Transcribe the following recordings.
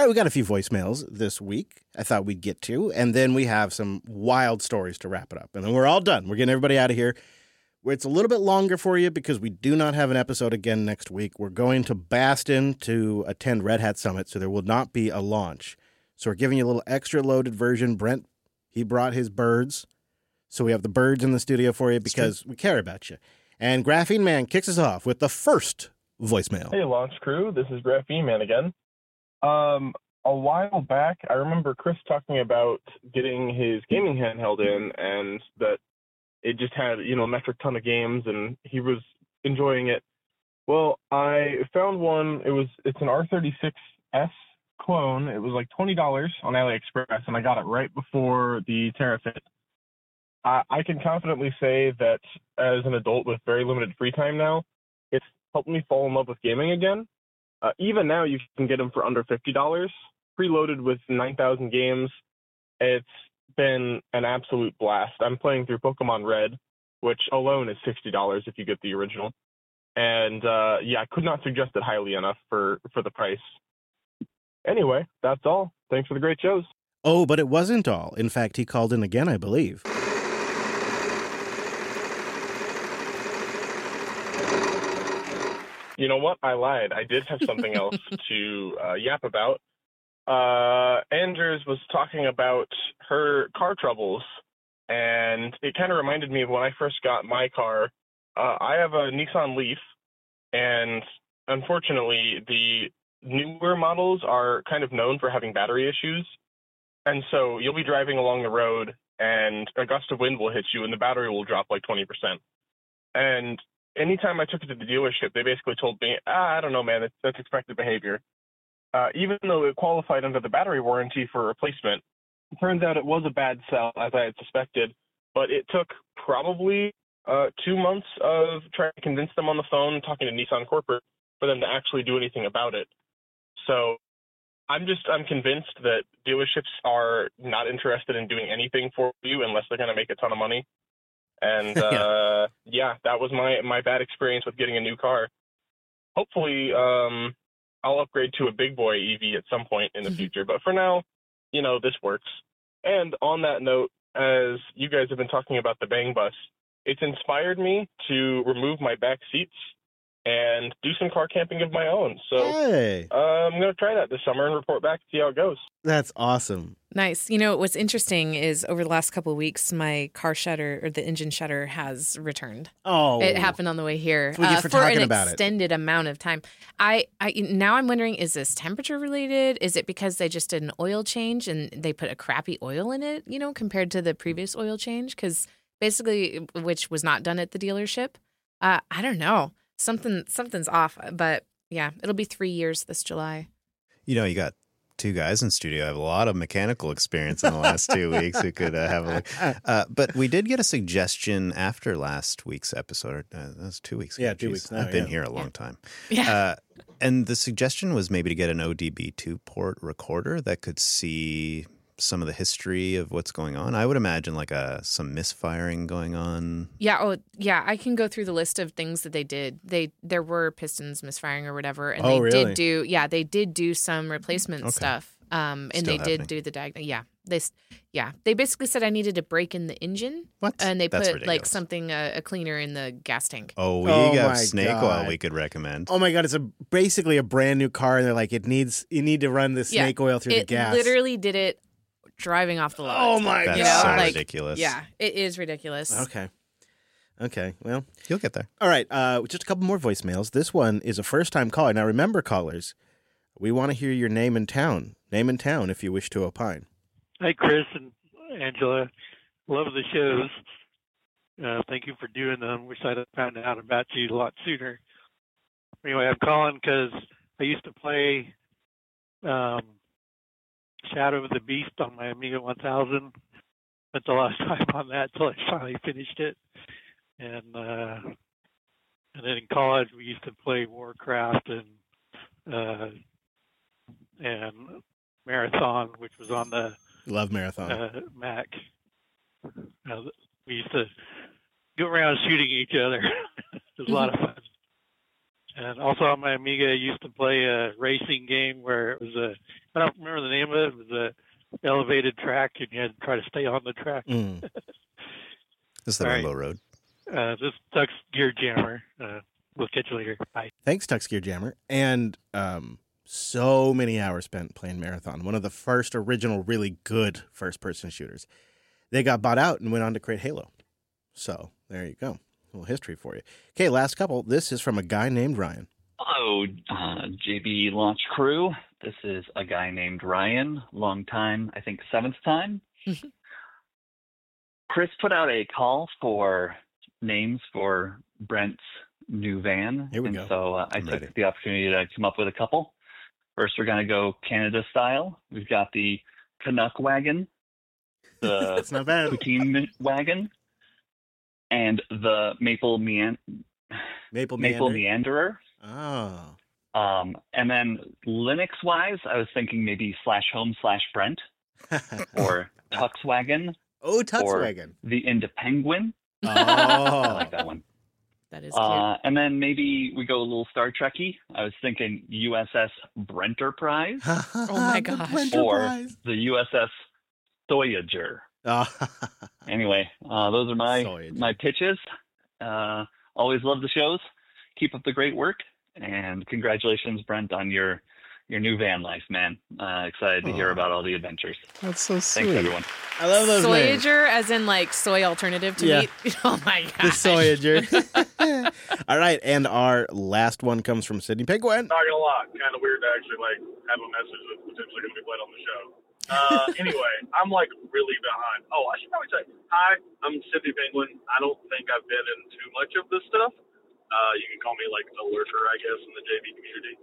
All right, we got a few voicemails this week I thought we'd get to, and then we have some wild stories to wrap it up. And then we're all done. We're getting everybody out of here. It's a little bit longer for you because we do not have an episode again next week. We're going to Boston to attend Red Hat Summit, so there will not be a launch. So we're giving you a little extra loaded version. Brent, he brought his birds, so we have the birds in the studio for you because we care about you. And Graphene Man kicks us off with the first voicemail. Hey, Launch Crew. This is Graphene Man again. A while back, I remember Chris talking about getting his gaming handheld in and that it just had, a metric ton of games and he was enjoying it. Well, I found one. It's an R36S clone. It was like $20 on AliExpress, and I got it right before the Terafit. I can confidently say that as an adult with very limited free time now, it's helped me fall in love with gaming again. Even now, you can get them for under $50, preloaded with 9,000 games. It's been an absolute blast. I'm playing through Pokemon Red, which alone is $60 if you get the original. And I could not suggest it highly enough for the price. Anyway, that's all. Thanks for the great shows. Oh, but it wasn't all. In fact, he called in again, I believe. You know what? I lied. I did have something else to yap about. Andrews was talking about her car troubles, and it kind of reminded me of when I first got my car. I have a Nissan Leaf, and unfortunately, the newer models are kind of known for having battery issues. And so you'll be driving along the road, and a gust of wind will hit you, and the battery will drop like 20%. And anytime I took it to the dealership, they basically told me, I don't know, man, that's expected behavior. Even though it qualified under the battery warranty for replacement, it turns out it was a bad sell, as I had suspected. But it took probably 2 months of trying to convince them on the phone, talking to Nissan corporate, for them to actually do anything about it. So I'm convinced that dealerships are not interested in doing anything for you unless they're going to make a ton of money. And that was my bad experience with getting a new car. Hopefully, I'll upgrade to a big boy EV at some point in the future. But for now, this works. And on that note, as you guys have been talking about the Bang Bus, it's inspired me to remove my back seats and do some car camping of my own. So hey. I'm going to try that this summer and report back to see how it goes. That's awesome. Nice. What's interesting is over the last couple of weeks, my car shutter or the engine shutter has returned. Oh, it happened on the way here for talking about it. Extended amount of time. Now I'm wondering, is this temperature related? Is it because they just did an oil change and they put a crappy oil in it, compared to the previous oil change? Because basically, which was not done at the dealership. I don't know. Something's off, but yeah, it'll be 3 years this July. You got two guys in studio. I have a lot of mechanical experience in the last 2 weeks. We could have a look. But we did get a suggestion after last week's episode. That was 2 weeks ago. Yeah, 2 weeks now. I've been here a long time. Yeah. And the suggestion was maybe to get an ODB2 port recorder that could see some of the history of what's going on. I would imagine like some misfiring going on. Yeah. Oh, yeah. I can go through the list of things that they did. There were pistons misfiring or whatever, and really? They did do some replacement stuff. And Still they happening. did do the diagnosis. Yeah. They basically said I needed to break in the engine. What? And they That's put ridiculous. like something a cleaner in the gas tank. Oh, we Oh got my snake God. oil we could recommend. Oh my God, it's basically a brand new car, and they're like, you need to run the snake oil through the gas. It literally did it driving off the lot. Oh my That's God. so ridiculous. Yeah, it is ridiculous. Okay. Well, You'll get there. all right. Just a couple more voicemails. This one is a first-time caller. Now, remember, callers, we want to hear your name and town. Name and town if you wish to opine. Hi, Chris and Angela. Love the shows. Thank you for doing them. Wish I'd have found out about you a lot sooner. Anyway, I'm calling because I used to play Shadow of the Beast on my Amiga 1000. Spent a lot of time on that till I finally finished it. And then in college we used to play Warcraft and Marathon, which was on the Love Marathon. Mac. We used to go around shooting each other. It was a lot of fun. And also on my Amiga, I used to play a racing game where it was a I don't remember the name of it. It was a elevated track, and you had to try to stay on the track. Mm. This is the All Rainbow right. Road. This is Tuck's Gear Jammer. We'll catch you later. Bye. Thanks, Tux Gear Jammer. And so many hours spent playing Marathon, one of the first original really good first-person shooters. They got bought out and went on to create Halo. So there you go. A little history for you. Okay, last couple. This is from a guy named Ryan. Hello, JB Launch Crew. This is a guy named Ryan. Long time, I think 7th time. Chris put out a call for names for Brent's new van. Here we and go. So I I'm ready. took the opportunity to come up with a couple. First, we're going to go Canada style. We've got the Canuck wagon, the That's not bad. Poutine wagon, and the Maple Maple Meanderer. Oh. And then Linux-wise, I was thinking maybe /home/Brent or Tuxwagon, Oh, or Tuxwagon. the Indepenguin. Oh. I like that one. That is cute. And then maybe we go a little Star Trek-y. I was thinking USS Brenterprise Oh my The gosh. Blenterprise. or the USS Voyager. Oh. Anyway, those are Voyager. my pitches. Always love the shows. Keep up the great work, and congratulations, Brent, on your new van life, man. Excited to hear Aw. about all the adventures. That's so sweet. Thanks, everyone. I love those names. Soyager, as in like soy alternative to Yeah. meat. Oh my The gosh. Soyager. All right, and our last one comes from Sydney Penguin. Not gonna lie, kind of weird to actually have a message that's potentially gonna be played on the show. Anyway, I'm really behind. Oh, I should probably say hi. I'm Sydney Penguin. I don't think I've been in too much of this stuff. You can call me a lurker, I guess, in the JV community.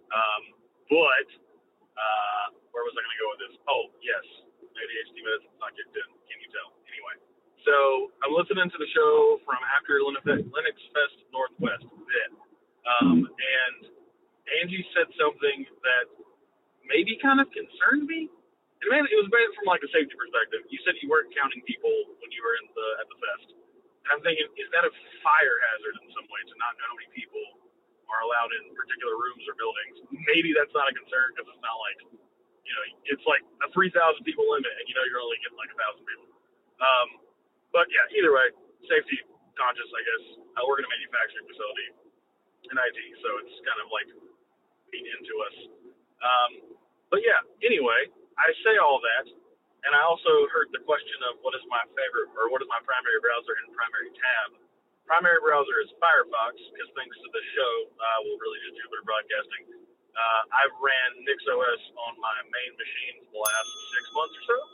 But where was I gonna go with this? Oh, yes, ADHD medicine's not kicked in. Can you tell? Anyway, so I'm listening to the show from after Linux Fest Northwest then. And Angie said something that maybe kind of concerned me. And man, it was made from a safety perspective. You said you weren't counting people when you were at the fest. And I'm thinking, is that a fire hazard in some way to not know how many people are allowed in particular rooms or buildings? Maybe that's not a concern because it's not it's a 3,000 people limit and you're only getting 1,000 people. But yeah, either way, safety conscious, I guess. I work in a manufacturing facility in IT, so it's kind of being into us. But yeah, anyway, I say all that, and I also heard the question of what is my favorite, or what is my primary browser and primary tab. Primary browser is Firefox, because thanks to the show, we'll really do Jupiter Broadcasting. I've ran NixOS on my main machine for the last 6 months or so.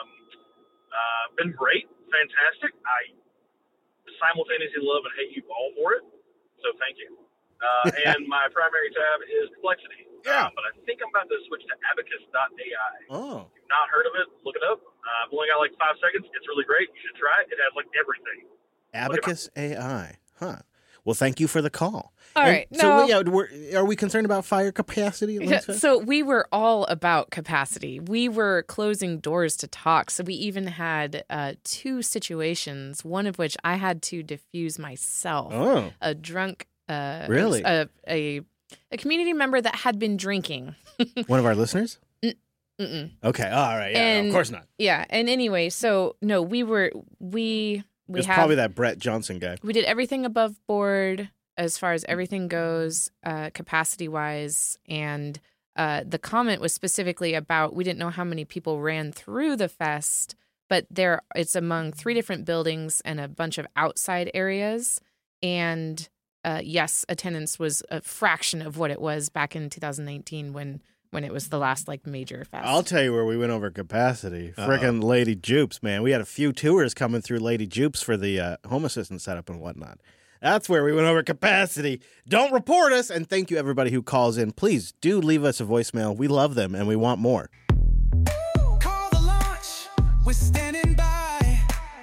Been great, fantastic. I simultaneously love and hate you all for it, so thank you. And my primary tab is Complexity. Yeah. But I think I'm about to switch to Abacus.ai. Oh. If you've not heard of it, look it up. I've only got 5 seconds. It's really great. You should try it. It has everything. Abacus AI. Huh. Well, thank you for the call. All And right. So, No. are we concerned about fire capacity? at Yeah, Linux Fest? so we were all about capacity. We were closing doors to talk. So we even had 2 situations, one of which I had to diffuse myself. Oh. A drunk, Really? a community member that had been drinking. One of our listeners? Mm-mm. Okay. All right. Yeah. No, of And- course not. Yeah. And anyway, so no, we It's have probably that Brett Johnson guy. we did everything above board as far as everything goes, capacity wise. And the comment was specifically about we didn't know how many people ran through the fest, but it's among 3 different buildings and a bunch of outside areas. And yes, attendance was a fraction of what it was back in 2019 when it was the last major fest. I'll tell you where we went over capacity. Uh-oh. Frickin' Lady Jupes, man. We had a few tours coming through Lady Jupes for the home assistant setup and whatnot. That's where we went over capacity. Don't report us. And thank you, everybody who calls in. Please do leave us a voicemail. We love them and we want more. Call the launch. We're standing by.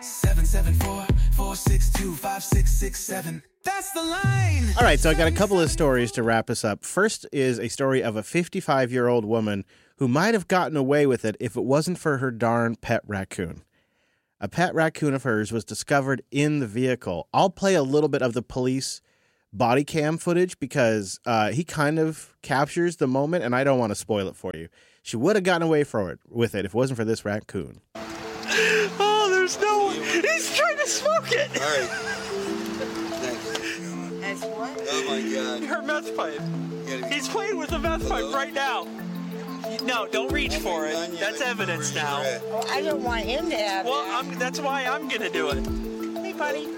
774-462-5667. That's the line. All right, so I got a couple of stories to wrap us up. First is a story of a 55-year-old woman who might have gotten away with it if it wasn't for her darn pet raccoon. A pet raccoon of hers was discovered in the vehicle. I'll play a little bit of the police body cam footage because he kind of captures the moment, and I don't want to spoil it for you. She would have gotten away with it if it wasn't for this raccoon. Oh, there's no one. He's trying to smoke it. All right. Thanks. As what? Oh, my God. Her meth pipe. He's playing with a meth pipe right now. No, don't reach for it. That's evidence now. Oh, I don't want him to have that. That's why I'm going to do it. Hey, buddy.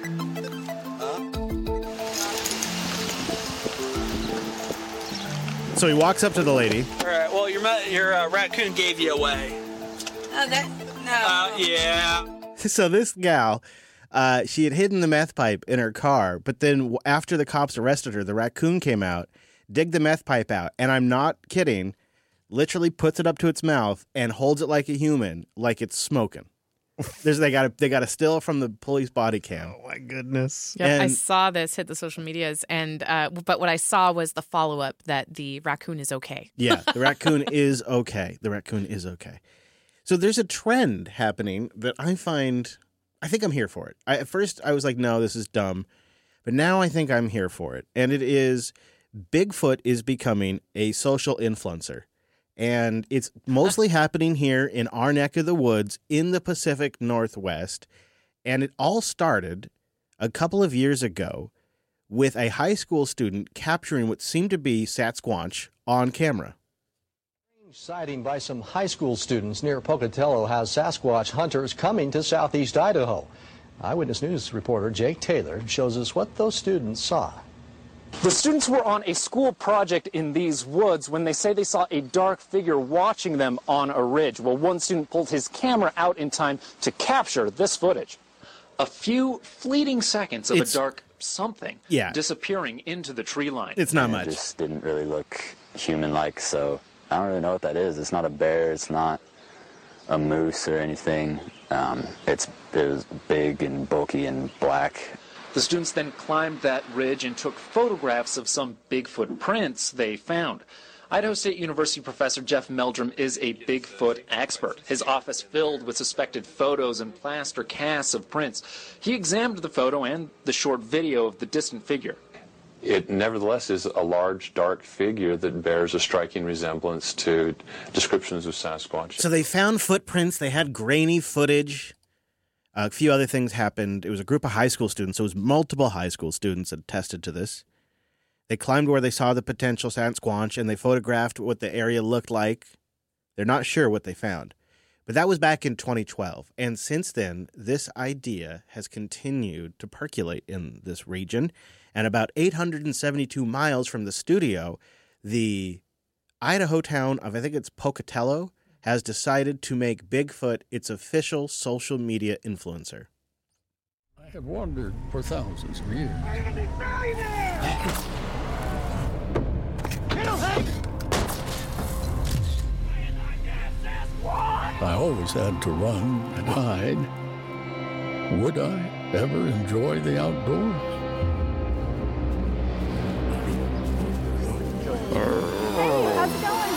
So he walks up to the lady. All right, well, your raccoon gave you away. Oh, no. Yeah. So this gal, she had hidden the meth pipe in her car, but then after the cops arrested her, the raccoon came out, digged the meth pipe out, and I'm not kidding, literally puts it up to its mouth and holds it like a human, like it's smoking. They got a still from the police body cam. Oh my goodness! Yep, I saw this hit the social medias, and but what I saw was the follow up that the raccoon is okay. Yeah, the raccoon is okay. The raccoon is okay. So there's a trend happening that I think I'm here for it. At first I was like, no, this is dumb, but now I think I'm here for it, and it is Bigfoot is becoming a social influencer. And it's mostly happening here in our neck of the woods in the Pacific Northwest. And it all started a couple of years ago with a high school student capturing what seemed to be Sasquatch on camera. Sighting by some high school students near Pocatello has Sasquatch hunters coming to southeast Idaho. Eyewitness News reporter Jake Taylor shows us what those students saw. The students were on a school project in these woods when they say they saw a dark figure watching them on a ridge. Well, one student pulled his camera out in time to capture this footage. A few fleeting seconds of a dark something disappearing into the tree line. It's not much. It just didn't really look human-like, so I don't really know what that is. It's not a bear. It's not a moose or anything. It was big and bulky and black. The students then climbed that ridge and took photographs of some Bigfoot prints they found. Idaho State University professor Jeff Meldrum is a Bigfoot expert. His office filled with suspected photos and plaster casts of prints. He examined the photo and the short video of the distant figure. It nevertheless is a large, dark figure that bears a striking resemblance to descriptions of Sasquatch. So they found footprints. They had grainy footage. A few other things happened. It was a group of high school students. So it was multiple high school students that attested to this. They climbed where they saw the potential Sasquatch, and they photographed what the area looked like. They're not sure what they found. But that was back in 2012. And since then, this idea has continued to percolate in this region. And about 872 miles from the studio, the Idaho town of, I think it's Pocatello, has decided to make Bigfoot its official social media influencer. I have wandered for thousands of years. I always had to run and hide. Would I ever enjoy the outdoors? How's it going?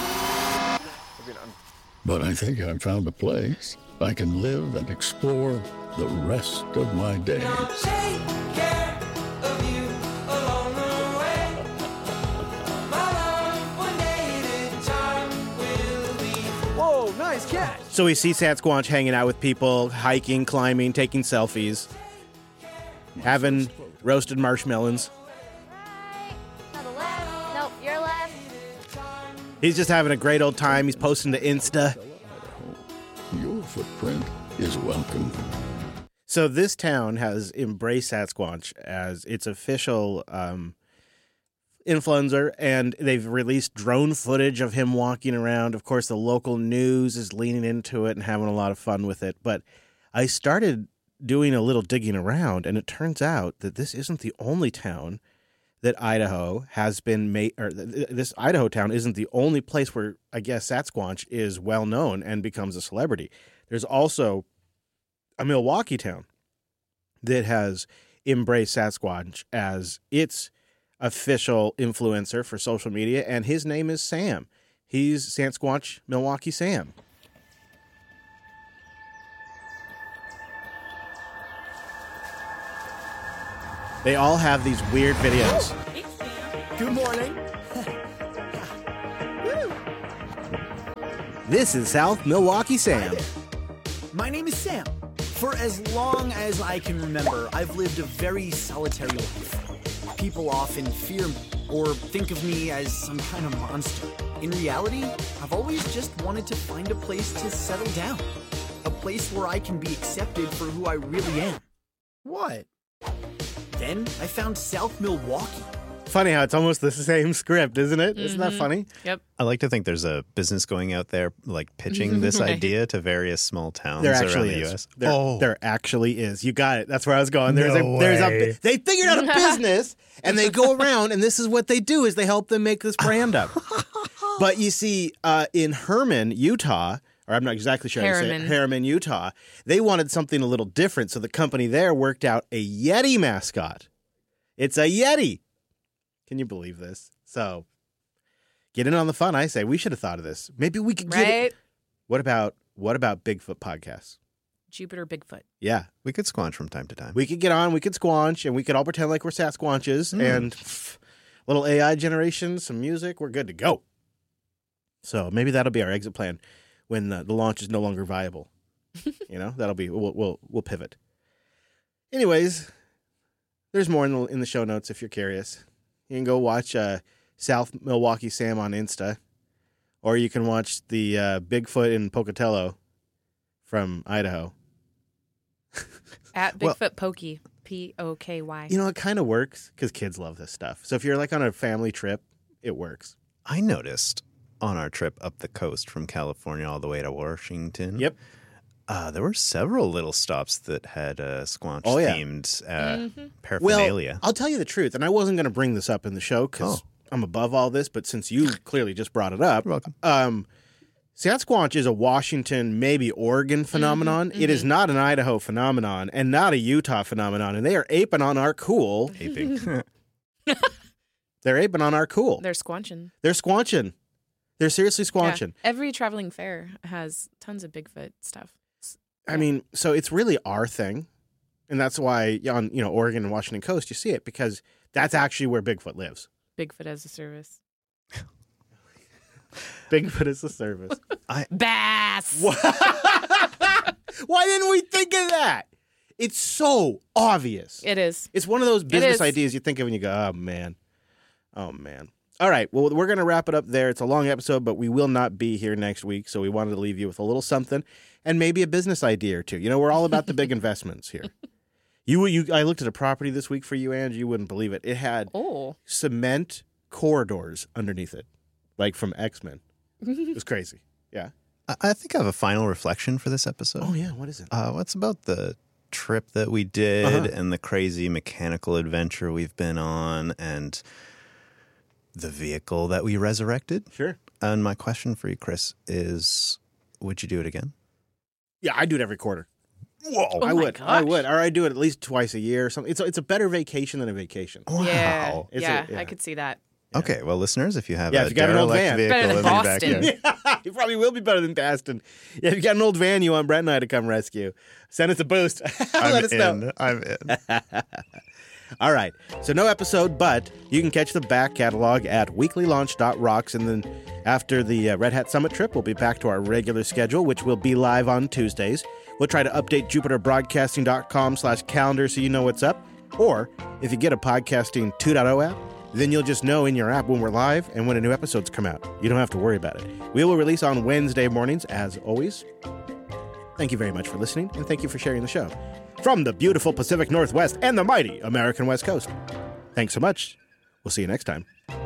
But I think I've found a place I can live and explore the rest of my days. Whoa, nice catch. So we see Sasquatch hanging out with people, hiking, climbing, taking selfies, having roasted marshmallows. Nope, you're left. He's just having a great old time. He's posting to Insta. Your footprint is welcome. So this town has embraced Sasquatch as its official influencer, and they've released drone footage of him walking around. Of course, the local news is leaning into it and having a lot of fun with it. But I started doing a little digging around, and it turns out that this isn't the only town that Idaho has been made, or this Idaho town isn't the only place where I guess Sasquatch is well known and becomes a celebrity. There's also a Milwaukee town that has embraced Sasquatch as its official influencer for social media, and his name is Sam. He's Sasquatch Milwaukee Sam. They all have these weird videos. Good morning. This is South Milwaukee Sam. My name is Sam. For as long as I can remember, I've lived a very solitary life. People often fear me or think of me as some kind of monster. In reality, I've always just wanted to find a place to settle down. A place where I can be accepted for who I really am. What? Then I found South Milwaukee. Funny how it's almost the same script, isn't it? Isn't that funny? Yep. I like to think there's a business going out there like pitching this Right. idea to various small towns There around actually the is. U.S. There actually is. You got it. That's where I was going. No way. They figured out a business, and they go around, and this is what they do: is they help them make this brand up. But you see, in Herman, Utah, or I'm not exactly sure how to say it, Harriman, Utah, they wanted something a little different, so the company there worked out a Yeti mascot. It's a Yeti. Can you believe this? So, get in on the fun. I say we should have thought of this. Maybe we could get it. What about Bigfoot podcasts? Jupiter Bigfoot. Yeah, we could squanch from time to time. We could get on. We could squanch, and we could all pretend like we're Sasquatches and little AI generation, some music. We're good to go. So maybe that'll be our exit plan when the launch is no longer viable. That'll be we'll pivot. Anyways, there's more in the show notes if you're curious. You can go watch South Milwaukee Sam on Insta, or you can watch the Bigfoot in Pocatello from Idaho. At Bigfoot Pokey, P-O-K-Y. It kind of works because kids love this stuff. So if you're like on a family trip, it works. I noticed on our trip up the coast from California all the way to Washington. Yep. There were several little stops that had Squanch-themed paraphernalia. Well, I'll tell you the truth, and I wasn't going to bring this up in the show because I'm above all this, but since you clearly just brought it up, you're welcome. Sasquatch is a Washington, maybe Oregon phenomenon. Mm-hmm. It is not an Idaho phenomenon and not a Utah phenomenon, and they are aping on our cool. Aping. They're aping on our cool. They're squanching. They're squanching. They're seriously squanching. Yeah. Every traveling fair has tons of Bigfoot stuff. I mean, so it's really our thing, and that's why on Oregon and Washington coast you see it because that's actually where Bigfoot lives. Bigfoot as a service. Bigfoot as a service. Bass. Why didn't we think of that? It's so obvious. It is. It's one of those business ideas you think of and you go, oh man. All right, well, we're going to wrap it up there. It's a long episode, but we will not be here next week, so we wanted to leave you with a little something and maybe a business idea or two. We're all about the big investments here. I looked at a property this week for you, Ange. You wouldn't believe it. It had cement corridors underneath it, like from X-Men. It was crazy. Yeah. I think I have a final reflection for this episode. Oh, yeah. What is it? What's about the trip that we did and the crazy mechanical adventure we've been on and the vehicle that we resurrected? Sure. And my question for you, Chris, is would you do it again? Yeah, I do it every quarter. Whoa. Oh I would. gosh. I would. Or I do it at least twice a year or something. It's a better vacation than a vacation. Wow. Yeah, I could see that. Yeah. Okay, well, listeners, if you have if you got an old derelict van. vehicle Better than in your Boston. backyard. It probably will be better than Baston. Yeah, if you got an old van you want Brent and I to come rescue, send us a boost. Let us know. I'm in. All right. So no episode, but you can catch the back catalog at weeklylaunch.rocks. And then after the Red Hat Summit trip, we'll be back to our regular schedule, which will be live on Tuesdays. We'll try to update jupiterbroadcasting.com/calendar so you know what's up. Or if you get a Podcasting 2.0 app, then you'll just know in your app when we're live and when a new episode's come out. You don't have to worry about it. We will release on Wednesday mornings, as always. Thank you very much for listening, and thank you for sharing the show. From the beautiful Pacific Northwest and the mighty American West Coast. Thanks so much. We'll see you next time.